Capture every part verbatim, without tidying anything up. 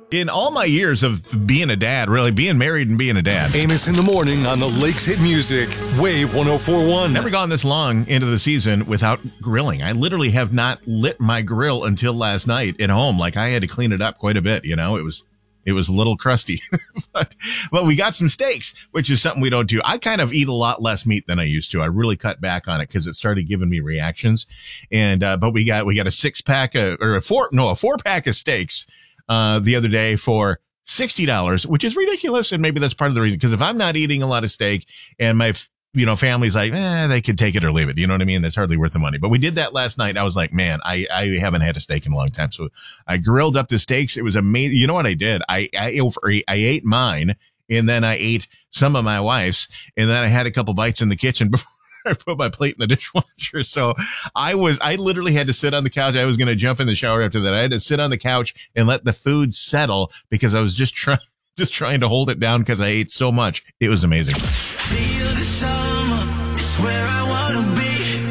In all my years of being a dad, really being married and being a dad. Amos in the morning on the Lakes Hit Music, Wave one oh four point one. Never gone this long into the season without grilling. I literally have not lit my grill until last night at home. Like I had to clean it up quite a bit. You know, it was it was a little crusty, but but we got some steaks, which is something we don't do. I kind of eat a lot less meat than I used to. I really cut back on it because it started giving me reactions. And uh, but we got we got a six pack of, or a four no a four pack of steaks. Uh, the other day for sixty dollars, which is ridiculous. And maybe that's part of the reason, because if I'm not eating a lot of steak and my, you know, family's like, eh, they could take it or leave it. You know what I mean? That's hardly worth the money. But we did that last night. I was like, man, I, I haven't had a steak in a long time. So I grilled up the steaks. It was amazing. You know what I did? I, I, over, I ate mine and then I ate some of my wife's and then I had a couple bites in the kitchen before I put my plate in the dishwasher. So I was, I literally had to sit on the couch. I was going to jump in the shower after that. I had to sit on the couch and let the food settle because I was just trying, just trying to hold it down because I ate so much. It was amazing. Feel the summer, it's where I want to be.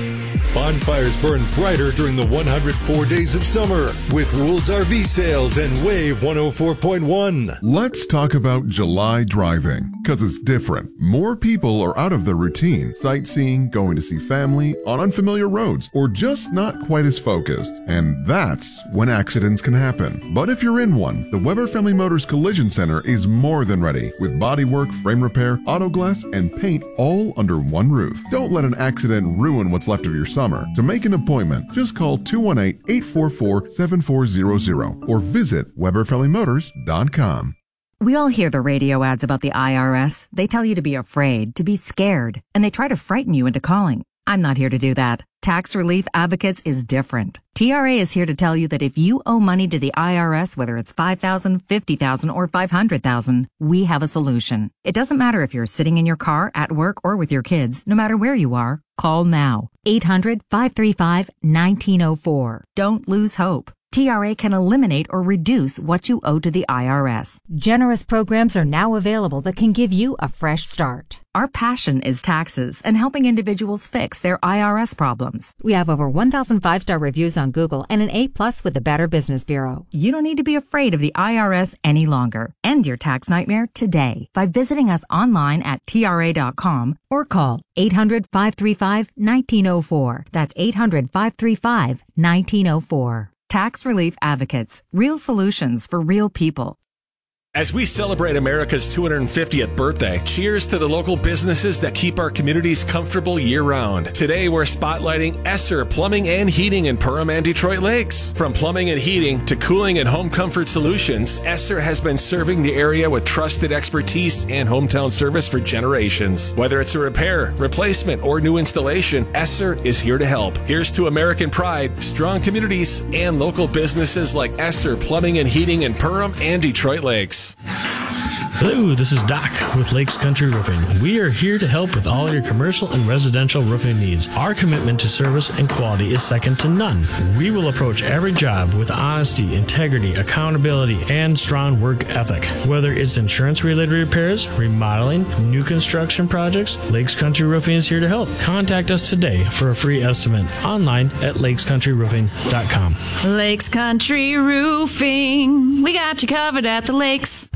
Bonfires burn brighter during the one hundred four days of summer with Woold's R V sales and Wave one oh four point one. Let's talk about July driving, because it's different. More people are out of their routine, sightseeing, going to see family, on unfamiliar roads, or just not quite as focused. And that's when accidents can happen. But if you're in one, the Weber Family Motors Collision Center is more than ready, with bodywork, frame repair, auto glass, and paint all under one roof. Don't let an accident ruin what's left of your summer. To make an appointment, just call two one eight, eight four four, seven four zero zero or visit Weber Family Motors dot com. We all hear the radio ads about the I R S. They tell you to be afraid, to be scared, and they try to frighten you into calling. I'm not here to do that. Tax Relief Advocates is different. T R A is here to tell you that if you owe money to the I R S, whether it's five thousand dollars, fifty thousand dollars, or five hundred thousand dollars, we have a solution. It doesn't matter if you're sitting in your car, at work, or with your kids. No matter where you are, call now. eight hundred, five three five, one nine zero four. Don't lose hope. T R A can eliminate or reduce what you owe to the I R S. Generous programs are now available that can give you a fresh start. Our passion is taxes and helping individuals fix their I R S problems. We have over one thousand five-star reviews on Google and an A plus with the Better Business Bureau. You don't need to be afraid of the I R S any longer. End your tax nightmare today by visiting us online at T R A dot com or call eight hundred, five three five, one nine zero four. That's eight hundred, five three five, one nine zero four. Tax Relief Advocates. Real solutions for real people. As we celebrate America's two hundred fiftieth birthday, cheers to the local businesses that keep our communities comfortable year-round. Today, we're spotlighting Esser Plumbing and Heating in Perham and Detroit Lakes. From plumbing and heating to cooling and home comfort solutions, Esser has been serving the area with trusted expertise and hometown service for generations. Whether it's a repair, replacement, or new installation, Esser is here to help. Here's to American pride, strong communities, and local businesses like Esser Plumbing and Heating in Perham and Detroit Lakes. Hello, this is Doc with Lakes Country Roofing. We are here to help with all your commercial and residential roofing needs. Our commitment to service and quality is second to none. We will approach every job with honesty, integrity, accountability, and strong work ethic. Whether it's insurance-related repairs, remodeling, new construction projects, Lakes Country Roofing is here to help. Contact us today for a free estimate online at lakes country roofing dot com. Lakes Country Roofing. We got you covered at the lakes.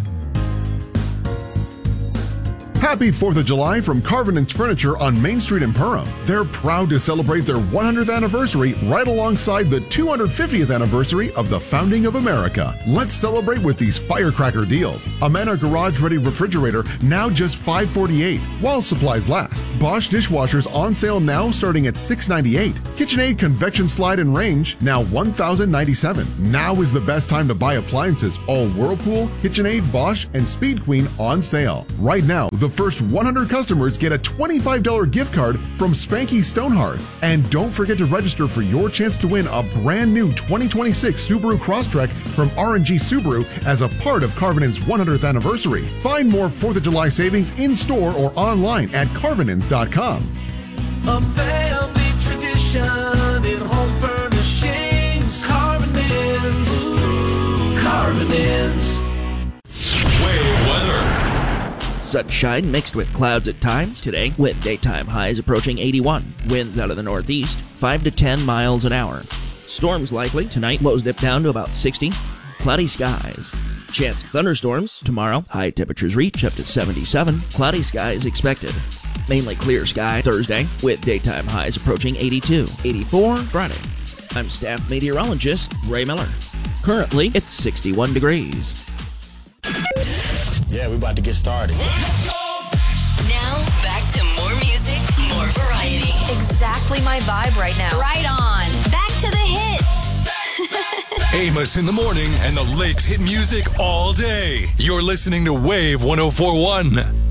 Happy fourth of July from Carvinen's Furniture on Main Street in Perham. They're proud to celebrate their one hundredth anniversary right alongside the two hundred fiftieth anniversary of the founding of America. Let's celebrate with these firecracker deals. Amana Garage Ready Refrigerator now just five forty-eight while supplies last. Bosch dishwashers on sale now starting at six ninety-eight. KitchenAid Convection Slide and Range now one thousand ninety-seven. Now is the best time to buy appliances. All Whirlpool, KitchenAid, Bosch, and Speed Queen on sale. Right now, the first one hundred customers get a twenty-five dollars gift card from Spanky Stonehearth. And don't forget to register for your chance to win a brand new twenty twenty-six Subaru Crosstrek from R and G Subaru as a part of Carvinen's one hundredth anniversary. Find more fourth of July savings in store or online at carvinens dot com. A family tradition in home furnishings. Carvinens. Ooh, Carvinens. Wave weather. Sunshine mixed with clouds at times today, with daytime highs approaching eighty-one. Winds out of the northeast, five to ten miles an hour. Storms likely tonight, lows dip down to about sixty. Cloudy skies. Chance of thunderstorms tomorrow. High temperatures reach up to seventy-seven. Cloudy skies expected. Mainly clear sky Thursday with daytime highs approaching eighty-two. eighty-four Friday. I'm staff meteorologist Ray Miller. Currently, it's sixty-one degrees. Yeah, we're about to get started. Now, back to more music, more variety. Exactly my vibe right now. Right on. Back to the hits. Amos in the morning and the Lakes hit music all day. You're listening to Wave one oh four point one.